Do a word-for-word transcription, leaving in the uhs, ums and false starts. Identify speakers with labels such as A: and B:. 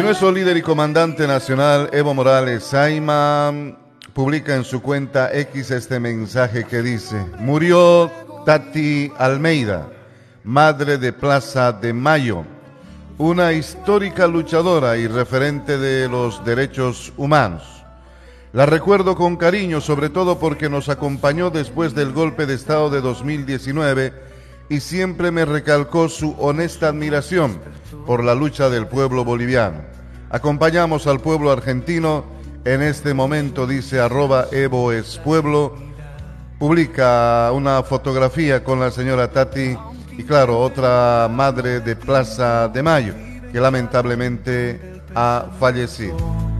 A: Nuestro líder y comandante nacional, Evo Morales Saima, publica en su cuenta X este mensaje que dice: murió Tati Almeida, madre de Plaza de Mayo, una histórica luchadora y referente de los derechos humanos. La recuerdo con cariño, sobre todo porque nos acompañó después del golpe de Estado de dos mil diecinueve y siempre me recalcó su honesta admiración por la lucha del pueblo boliviano. Acompañamos al pueblo argentino en este momento, dice arroba Evo es Pueblo, publica una fotografía con la señora Tati y claro, otra madre de Plaza de Mayo que lamentablemente ha fallecido.